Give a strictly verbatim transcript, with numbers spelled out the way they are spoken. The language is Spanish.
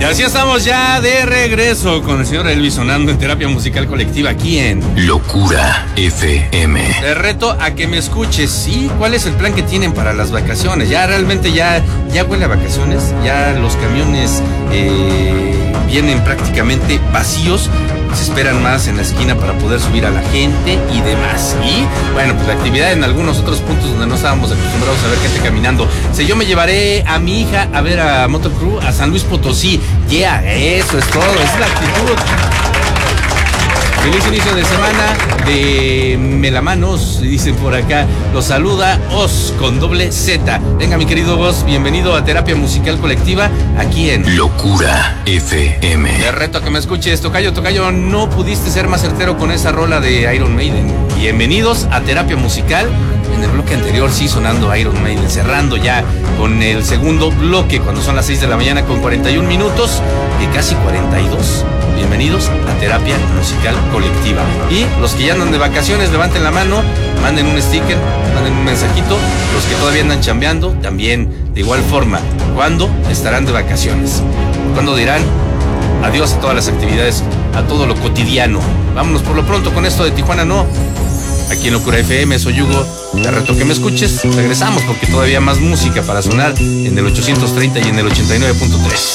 así estamos ya de regreso con el señor Elvis sonando en Terapia Musical Colectiva aquí en Locura F M. Te reto a que me escuches, ¿sí? ¿Cuál es el plan que tienen para las vacaciones? Ya realmente ya, ya huele a vacaciones, ya los camiones eh, vienen prácticamente vacíos. Se esperan más en la esquina para poder subir a la gente y demás. Y bueno, pues la actividad en algunos otros puntos donde no estábamos acostumbrados a ver gente caminando. Si yo me llevaré a mi hija a ver a Motor Crew a San Luis Potosí. Ya, yeah, eso es todo, es la actitud. Feliz inicio de semana de Melamanos, dicen por acá. Los saluda Oz con doble Z. Venga, mi querido Oz, bienvenido a Terapia Musical Colectiva aquí en Locura F M. Te reto a que me escuches, Tocayo, Tocayo, no pudiste ser más certero con esa rola de Iron Maiden. Bienvenidos a Terapia Musical. En el bloque anterior sí sonando Iron Maiden, cerrando ya con el segundo bloque cuando son las seis de la mañana con cuarenta y un minutos y casi cuarenta y dos. Bienvenidos a Terapia Musical Colectiva. Y los que ya andan de vacaciones, levanten la mano, manden un sticker, manden un mensajito. Los que todavía andan chambeando, también de igual forma, ¿cuándo estarán de vacaciones? ¿Cuándo dirán adiós a todas las actividades, a todo lo cotidiano? Vámonos por lo pronto con esto de Tijuana No. Aquí en Locura F M, soy Hugo. Te reto que me escuches. Regresamos porque todavía más música para sonar en el ochocientos treinta y en el ochenta y nueve punto tres.